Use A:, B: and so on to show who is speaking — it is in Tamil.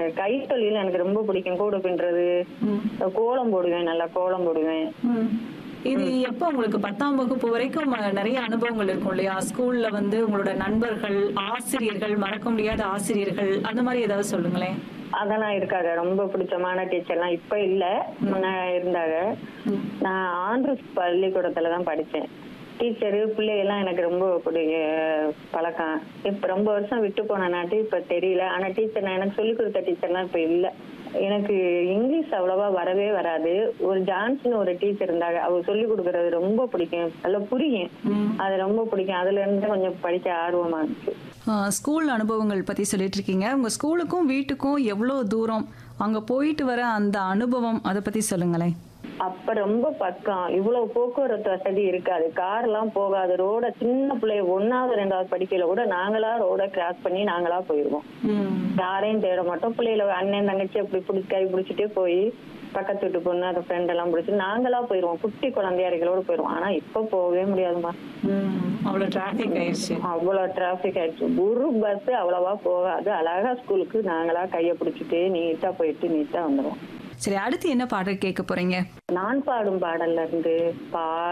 A: கைத்தொழில் எனக்கு ரொம்ப பிடிக்கும். கூடை பின்றது,
B: ம்.
A: கோலம் போடுவேன். நல்லா கோலம் போடுவேன்.
B: ம். இது எப்போ உங்களுக்கு 10ஆம் வகுப்பு வரைக்கும் நிறைய அனுபவங்கள் இருக்கும் இல்லையா? ஸ்கூல்ல வந்து உங்களோட நண்பர்கள், ஆசிரியர்கள், மறக்க முடியாத ஆசிரியர்கள் அந்த மாதிரி ஏதாவது சொல்லுங்களேன்.
A: அதெல்லாம் இருக்காங்க. ரொம்ப பிடிச்சமான டீச்சர்லாம் இப்ப இல்ல. முன்ன இருந்தாங்க.
B: ம்.
A: நான் ஆண்ட்ரூஸ் பள்ளிக்கூடத்துல தான் படிச்சேன். டீச்சரு பிள்ளைகள்லாம் எனக்கு ரொம்ப பழக்கம். இப்ப ரொம்ப வருஷம் விட்டு போனனாட்டி இப்ப தெரியல. ஆனா டீச்சர் எனக்கு சொல்லிக் கொடுத்த டீச்சர்லாம் இப்ப இல்ல. எனக்கு இங்கிலீஷ் அவ்வளவா வரவே வராது. ஒரு ஜான்சன் ஒரு டீச்சர் இருந்தாங்க. அவங்க சொல்லிக் கொடுக்கறது ரொம்ப பிடிக்கும். நல்லா புரியும்.
B: ம்.
A: அது ரொம்ப பிடிக்கும். அதுல இருந்து கொஞ்சம் படிக்க ஆர்வமா இருந்துச்சு.
B: ஸ்கூல் அனுபவங்கள் பத்தி சொல்லிட்டு இருக்கீங்க. உங்க ஸ்கூலுக்கும் வீட்டுக்கும் எவ்வளோ தூரம்? அங்க போயிட்டு வர அந்த அனுபவம் அதை பத்தி சொல்லுங்களேன்.
A: அப்ப ரொம்ப பக்கம். இவ்வளவு போக்குவரத்து வசதி இருக்காது. கார் எல்லாம் போகாது. ரோட சின்ன பிள்ளைய 1வது 2வது படிக்கையில கூட நாங்களா ரோட கிராஸ் பண்ணி நாங்களா போயிருவோம்.
B: ம்.
A: யாரையும் தேட மாட்டோம். பிள்ளைகளை அண்ணன் தங்கச்சி அப்படி பிடிச்சி கை பிடிச்சிட்டே போய் பக்கத்து வீட்டு பொண்ணு அந்த ஃப்ரெண்ட் எல்லாம் பிடிச்சி நாங்களா போயிருவோம். குட்டி குழந்தையாரிகளோட போயிருவோம். ஆனா இப்ப போகவே முடியாதுமா.
B: அவ்வளவு டிராபிக் ஆயிடுச்சு.
A: அவ்வளவு டிராபிக் ஆயிடுச்சு. ஒரு பஸ் அவ்வளவா போகாது. அழகா ஸ்கூலுக்கு நாங்களா கைய பிடிச்சிட்டு நீட்டா போயிட்டு நீட்டா வந்துருவோம்.
B: சரி, அடுத்து என்ன பாடல் கேட்க போறீங்க?
A: நான் பாடும் பாடல்ல இருந்து